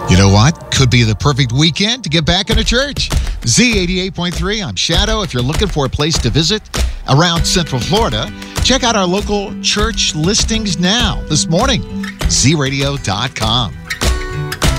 You know what? Could be the perfect weekend to get back into church. Z88.3, I'm Shadow. If you're looking for a place to visit around Central Florida, check out our local church listings now this morning. ZRadio.com.